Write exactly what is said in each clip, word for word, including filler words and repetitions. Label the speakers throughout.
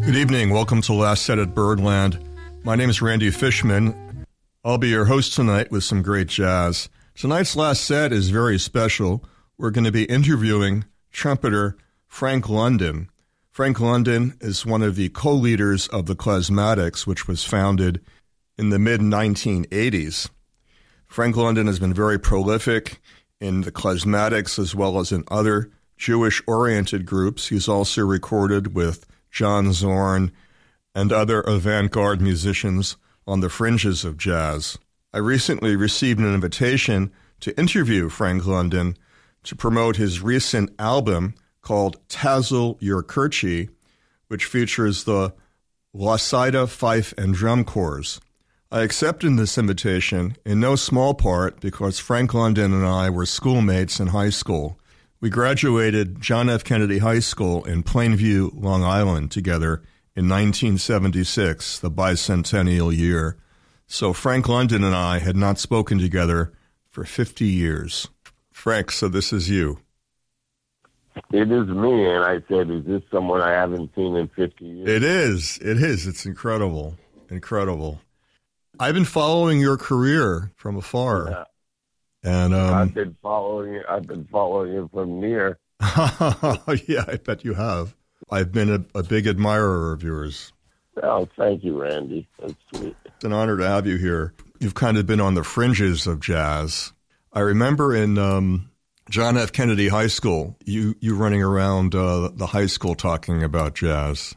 Speaker 1: Good evening. Welcome to Last Set at Birdland. My name is Randy Fishman. I'll be your host tonight with some great jazz. Tonight's last set is very special. We're going to be interviewing trumpeter Frank London. Frank London is one of the co-leaders of the Klezmatics, which was founded in the mid nineteen eighties. Frank London has been very prolific in the Klezmatics as well as in other Jewish-oriented groups. He's also recorded with John Zorn and other avant-garde musicians on the fringes of jazz. I recently received an invitation to interview Frank London to promote his recent album called Tazzle Your Kerchie, which features the Wasaida Fife and Drum Corps. I accepted this invitation in no small part because Frank London and I were schoolmates in high school. We graduated John F. Kennedy High School in Plainview, Long Island, together in nineteen seventy-six, the bicentennial year. So Frank London and I had not spoken together for fifty years. Frank, so this is you.
Speaker 2: It is me, and I said, is this someone I haven't seen in fifty years?
Speaker 1: It is. It is. It's incredible. Incredible. I've been following your career from afar.
Speaker 2: Yeah.
Speaker 1: And um,
Speaker 2: I've been following it. I've been following it from near.
Speaker 1: Yeah, I bet you have. I've been a, a big admirer of yours.
Speaker 2: Oh, thank you, Randy. That's sweet.
Speaker 1: It's an honor to have you here. You've kind of been on the fringes of jazz. I remember in um, John F. Kennedy High School, you you running around uh, the high school talking about jazz.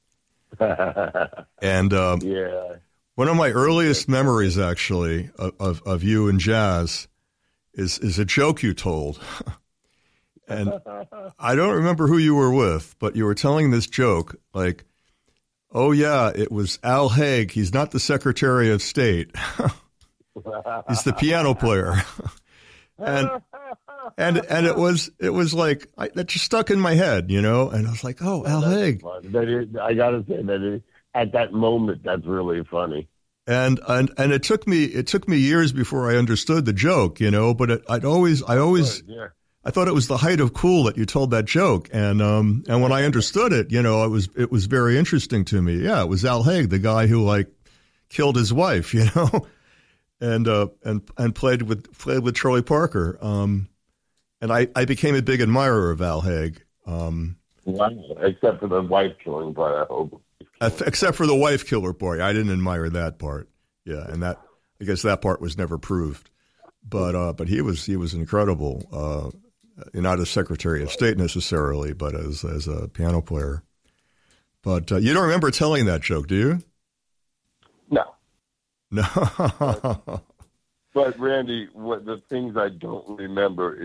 Speaker 1: And um,
Speaker 2: yeah,
Speaker 1: one of my earliest memories, actually, of, of, of you and jazz is is a joke you told. And I don't remember who you were with, but you were telling this joke like, oh, yeah, it was Al Haig. He's not the Secretary of State. He's the piano player. and and and it was it was like, I, that just stuck in my head, you know? And I was like, oh, Al Haig.
Speaker 2: I got to say that it, at that moment, that's really funny.
Speaker 1: And and and it took me it took me years before I understood the joke, you know. But it, I'd always I always
Speaker 2: yeah.
Speaker 1: I thought it was the height of cool that you told that joke, and um and when I understood it, you know, it was it was very interesting to me. Yeah, it was Al Haig, the guy who like killed his wife, you know, and uh and and played with played with Charlie Parker. Um, and I I became a big admirer of Al Haig. Um,
Speaker 2: wow. Except for the wife killing part, I hope.
Speaker 1: Except for the wife killer part. I didn't admire that part. Yeah, and that I guess that part was never proved. But uh, but he was he was incredible. Uh, not as Secretary of State necessarily, but as as a piano player. But uh, you don't remember telling that joke, do you?
Speaker 2: No.
Speaker 1: No.
Speaker 2: But, but Randy, what the things I don't remember